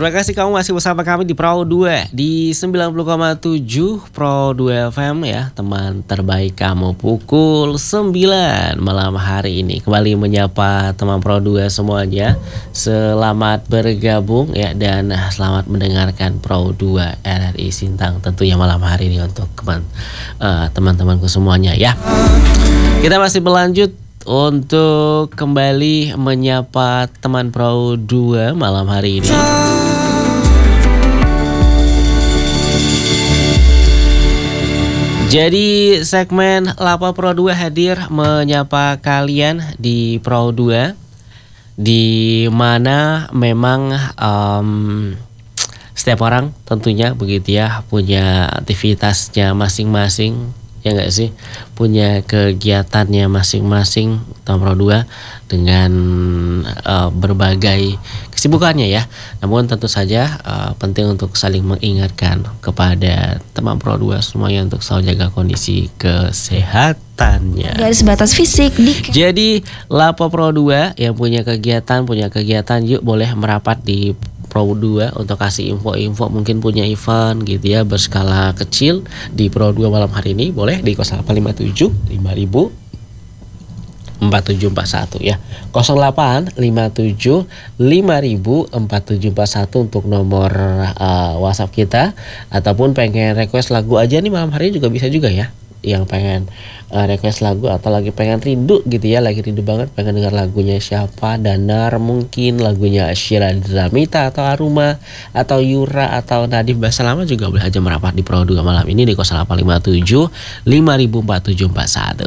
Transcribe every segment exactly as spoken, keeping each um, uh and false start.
terima kasih kamu masih bersama kami di Pro dua di sembilan puluh koma tujuh Pro dua F M ya, teman terbaik kamu pukul sembilan malam hari ini. Kembali menyapa teman Pro dua semuanya. Selamat bergabung ya, dan selamat mendengarkan Pro dua R R I Sintang tentunya malam hari ini untuk teman uh, teman-temanku semuanya ya. Kita masih berlanjut untuk kembali menyapa teman Pro dua malam hari ini. Jadi segmen Lapa Pro dua hadir menyapa kalian di Pro dua, di mana memang um, setiap orang tentunya begitu ya punya aktivitasnya masing-masing, ya nggak sih, punya kegiatannya masing-masing teman Pro dua dengan uh, berbagai kesibukannya ya. Namun tentu saja uh, penting untuk saling mengingatkan kepada teman Pro dua semuanya untuk selalu jaga kondisi kesehatannya. Garis batas fisik di... Jadi Lapa Pro dua yang punya kegiatan punya kegiatan yuk boleh merapat di Pro dua untuk kasih info-info, mungkin punya event gitu ya berskala kecil di Pro dua malam hari ini, boleh di nol delapan lima tujuh lima ribu empat tujuh empat satu ya, nol delapan lima tujuh lima ribu empat tujuh empat satu untuk nomor uh, WhatsApp kita, ataupun pengen request lagu aja nih malam hari juga bisa juga ya, yang pengen uh, request lagu atau lagi pengen rindu gitu ya, lagi rindu banget pengen dengar lagunya siapa, Danar mungkin, lagunya Sheila Dramita atau Aruma atau Yura atau Nadif Basalama juga boleh aja merapat di Pro dua malam ini di nol delapan lima tujuh lima ribu empat tujuh empat satu.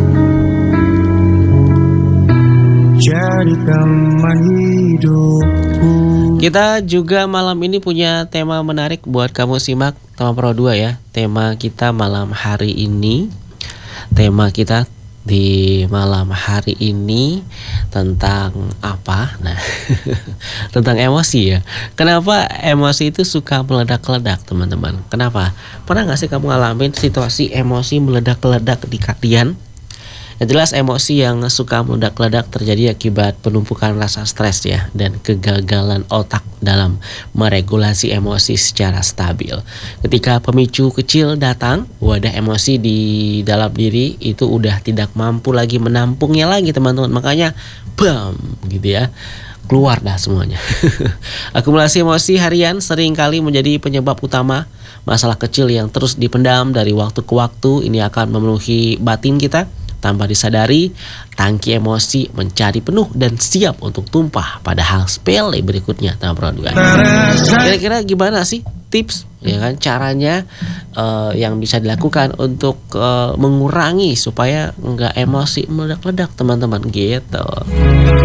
Jadi teman hidupku. Kita juga malam ini punya tema menarik buat kamu simak teman Pro dua ya. Tema kita malam hari ini, tema kita di malam hari ini tentang apa? Nah, tentang emosi ya. Kenapa emosi itu suka meledak-ledak teman-teman? Kenapa? Pernah gak sih kamu ngalamin situasi emosi meledak-ledak di kalian? Yang jelas emosi yang suka meledak-ledak terjadi akibat penumpukan rasa stres ya, dan kegagalan otak dalam meregulasi emosi secara stabil. Ketika pemicu kecil datang, wadah emosi di dalam diri itu udah tidak mampu lagi menampungnya lagi teman-teman. Makanya bam gitu ya, keluar dah semuanya. Akumulasi emosi harian seringkali menjadi penyebab utama masalah kecil yang terus dipendam dari waktu ke waktu. Ini akan memenuhi batin kita. Tanpa disadari, tangki emosi mencari penuh dan siap untuk tumpah pada hal sepele berikutnya. Kira-kira gimana sih tips ya kan caranya uh, yang bisa dilakukan untuk uh, mengurangi supaya nggak emosi meledak-ledak teman-teman gitu.